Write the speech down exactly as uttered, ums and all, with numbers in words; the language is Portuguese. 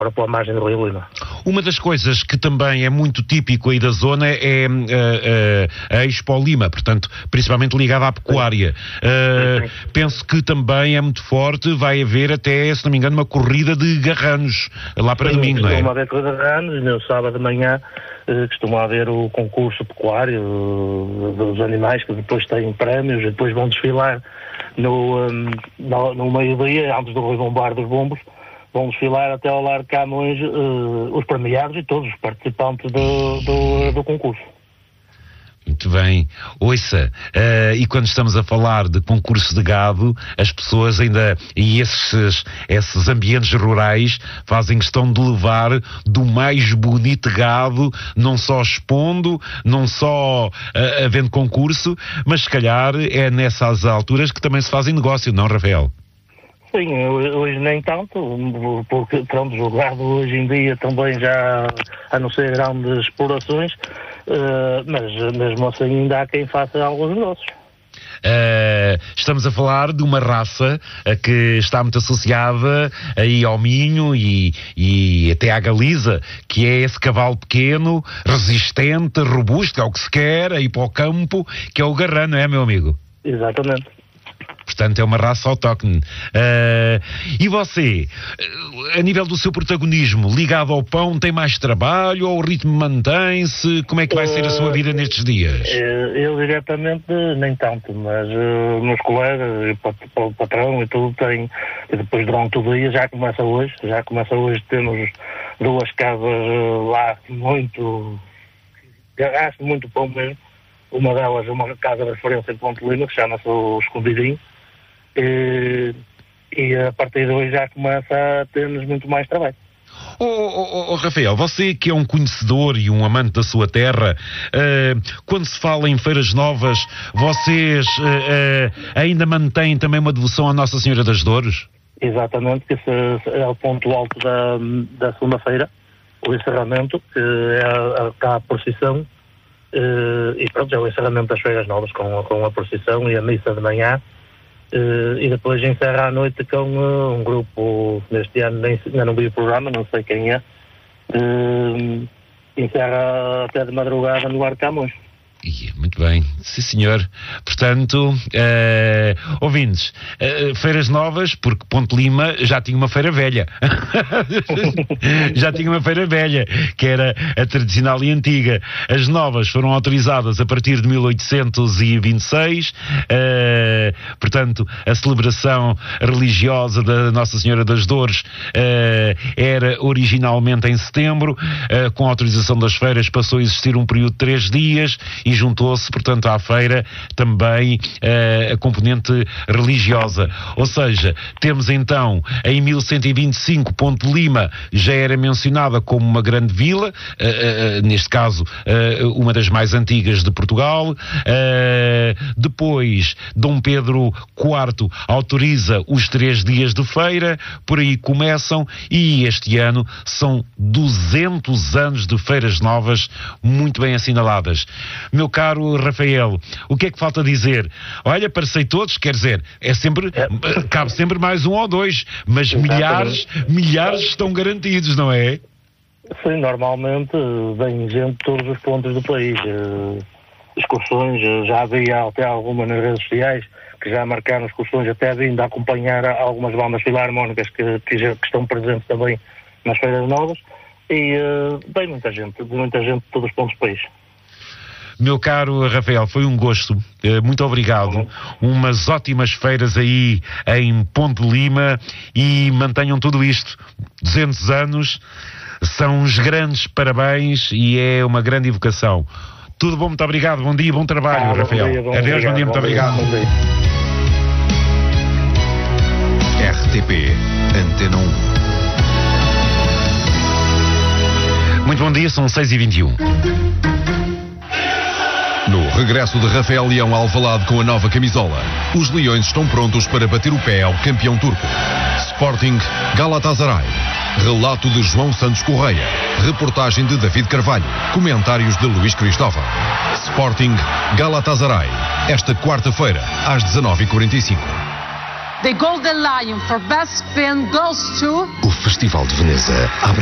para a margem do Rio Lima. Uma das coisas que também é muito típico aí da zona é uh, uh, a Expo Lima, portanto, principalmente ligada à pecuária. Uh, sim, sim. Penso que também é muito forte, vai haver até, se não me engano, uma corrida de garranos lá para sim, domingo, não é? Costuma haver corrida de garranos, no sábado de manhã uh, costuma haver o concurso pecuário uh, dos animais, que depois têm prémios e depois vão desfilar no, um, no, no meio-dia, antes do Bombar dos Bombos, vão desfilar até ao Largo de Camões uh, os premiados e todos os participantes do, do, do concurso. Muito bem. Ouça, uh, e quando estamos a falar de concurso de gado, as pessoas ainda, e esses, esses ambientes rurais fazem questão de levar do mais bonito gado, não só expondo, não só uh, havendo concurso, mas se calhar é nessas alturas que também se fazem negócio, não, Rafael? Sim, hoje nem tanto, porque pronto, o gado hoje em dia também já, a não ser grandes explorações, uh, mas mesmo assim ainda há quem faça alguns negócios. Uh, estamos a falar de uma raça uh, que está muito associada aí ao Minho e, e até à Galiza, que é esse cavalo pequeno, resistente, robusto, que é o que se quer, aí para o campo, que é o Garrano, não é, meu amigo? Exatamente. Portanto, é uma raça autóctone. Uh, e você, a nível do seu protagonismo, ligado ao pão, tem mais trabalho ou o ritmo mantém-se? Como é que vai ser a sua vida nestes dias? Eu diretamente nem tanto, mas uh, meus colegas, o, o patrão e tudo tem, e depois durante o dia já começa hoje, já começa hoje, temos duas casas uh, lá muito, gasto muito pão mesmo. Uma delas é uma casa de referência em Ponte Lima, que chama-se o Escondidinho. E, e a partir de hoje já começa a termos muito mais trabalho. Oh, oh, oh, Rafael, você que é um conhecedor e um amante da sua terra, uh, quando se fala em feiras novas, vocês uh, uh, ainda mantêm também uma devoção à Nossa Senhora das Dores? Exatamente, que esse é o ponto alto da, da segunda-feira, o encerramento, que é a, a, a procissão, uh, e pronto, é o encerramento das feiras novas com, com a procissão e a missa de manhã. Uh, e depois encerra a noite com uh, um grupo, neste ano nem, ainda não vi o programa, não sei quem é, uh, encerra até de madrugada no Largo de Camões. Muito bem, sim senhor. Portanto, uh, ouvintes, uh, feiras novas, porque Ponte Lima já tinha uma feira velha. Já tinha uma feira velha, que era a tradicional e antiga. As novas foram autorizadas a partir de mil oitocentos e vinte e seis, uh, portanto, a celebração religiosa da Nossa Senhora das Dores uh, era originalmente em setembro, uh, com a autorização das feiras passou a existir um período de três dias e juntou-se, portanto, à feira também uh, a componente religiosa. Ou seja, temos então, em mil cento e vinte e cinco, Ponte Lima já era mencionada como uma grande vila, uh, uh, neste caso, uh, uma das mais antigas de Portugal. Uh, depois, Dom Pedro quarto autoriza os três dias de feira, por aí começam, e este ano são duzentos anos de feiras novas, muito bem assinaladas. Meu caro Rafael, o que é que falta dizer? Olha, parecei todos, quer dizer, é sempre, é. cabe sempre mais um ou dois, mas exatamente. milhares, milhares estão garantidos, não é? Sim, normalmente vem gente de todos os pontos do país. Excursões, já havia até algumas nas redes sociais que já marcaram excursões, até vindo a acompanhar algumas bandas filarmónicas que, que, já, que estão presentes também nas feiras novas, e uh, vem muita gente, muita gente de todos os pontos do país. Meu caro Rafael, foi um gosto, muito obrigado, umas ótimas feiras aí em Ponte Lima, e mantenham tudo isto, duzentos anos, são uns grandes parabéns e é uma grande evocação. Tudo bom, muito obrigado, bom dia, bom trabalho, ah, Rafael. Bom dia, bom Adeus, bom dia, muito bom obrigado. Dia, bom dia. R T P, Antena um. Muito bom dia, são seis e vinte e um. No regresso de Rafael Leão ao Alvalade com a nova camisola, os Leões estão prontos para bater o pé ao campeão turco. Sporting Galatasaray. Relato de João Santos Correia. Reportagem de David Carvalho. Comentários de Luís Cristóvão. Sporting Galatasaray. Esta quarta-feira, às dezanove e quarenta e cinco. The Golden Lion for Best Film goes to... O Festival de Veneza abre